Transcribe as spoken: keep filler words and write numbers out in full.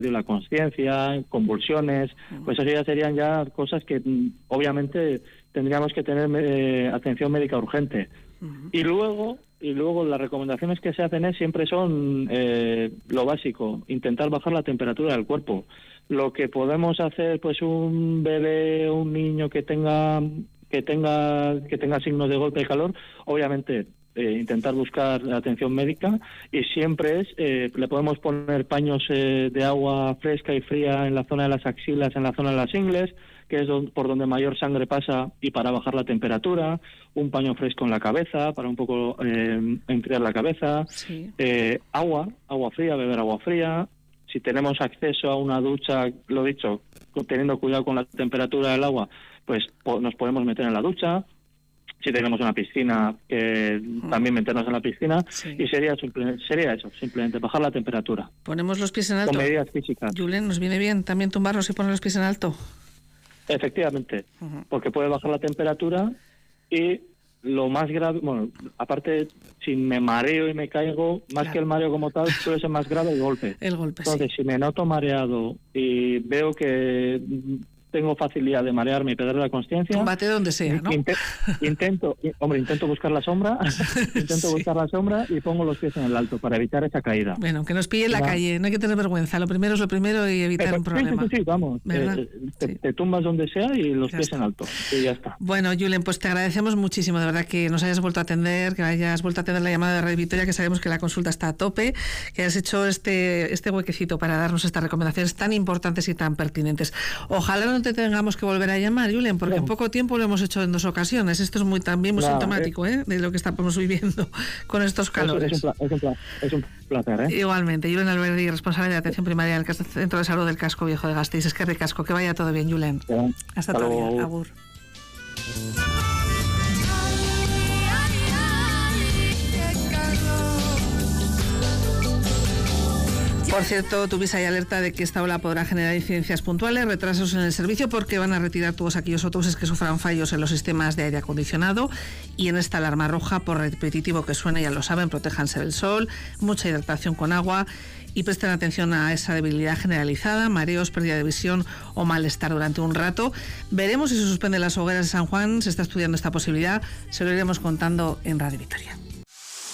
la conciencia, convulsiones, pues eso ya serían ya cosas que obviamente tendríamos que tener eh, atención médica urgente. Uh-huh. Y luego y luego las recomendaciones que se hacen es siempre son eh, lo básico, intentar bajar la temperatura del cuerpo. Lo que podemos hacer, pues un bebé, un niño que tenga que tenga que tenga signos de golpe de calor, obviamente Eh, intentar buscar atención médica, y siempre es, eh, le podemos poner paños eh, de agua fresca y fría en la zona de las axilas, en la zona de las ingles, que es don, por donde mayor sangre pasa, y para bajar la temperatura, un paño fresco en la cabeza, para un poco eh, enfriar la cabeza, sí. eh, agua, agua fría, beber agua fría. Si tenemos acceso a una ducha, lo dicho, teniendo cuidado con la temperatura del agua, pues po- nos podemos meter en la ducha. Si tenemos una piscina, eh, uh-huh. también meternos en la piscina, sí. y sería simple, sería eso, simplemente bajar la temperatura. Ponemos los pies en alto. Con medidas físicas. Julen, ¿nos viene bien también tumbarnos y poner los pies en alto? Efectivamente, uh-huh. porque puede bajar la temperatura, y lo más grave, bueno, aparte, si me mareo y me caigo, más claro. que el mareo como tal, suele ser más grave el golpe. El golpe, Entonces, sí. si me noto mareado y veo que tengo facilidad de marearme y perder la consciencia, túmbate donde sea, ¿no? Int- intento, hombre, intento buscar la sombra, intento sí. buscar la sombra y pongo los pies en el alto para evitar esa caída. Bueno, que nos pille en la ¿verdad? calle, no hay que tener vergüenza, lo primero es lo primero y evitar Pero, un problema. Sí, sí, sí, vamos, eh, te, sí. te tumbas donde sea y los ya pies está. en alto, y ya está. Bueno, Julen, pues te agradecemos muchísimo, de verdad, que nos hayas vuelto a atender, que hayas vuelto a atender la llamada de Radio Victoria, que sabemos que la consulta está a tope, que hayas hecho este, este huequecito para darnos estas recomendaciones tan importantes y tan pertinentes. Ojalá no te tengamos que volver a llamar, Julen, porque en poco tiempo lo hemos hecho en dos ocasiones. Esto es muy también muy Nada, sintomático ¿eh? de lo que estamos viviendo con estos calores. Es, es, un, pla- es un placer, ¿eh? Igualmente, Julen Alberdi, responsable de atención primaria del Centro de Salud del Casco Viejo de Gasteiz. Es que ricasco, que vaya todo bien, Julen. Bien. Hasta, Hasta otro luego. día. Agur. Por cierto, tuviste ahí alerta de que esta ola podrá generar incidencias puntuales, retrasos en el servicio, porque van a retirar todos aquellos autobuses que sufran fallos en los sistemas de aire acondicionado, y en esta alarma roja, por repetitivo que suene, ya lo saben, protéjanse del sol, mucha hidratación con agua y presten atención a esa debilidad generalizada, mareos, pérdida de visión o malestar durante un rato. Veremos si se suspenden las hogueras de San Juan, se está estudiando esta posibilidad, se lo iremos contando en Radio Victoria.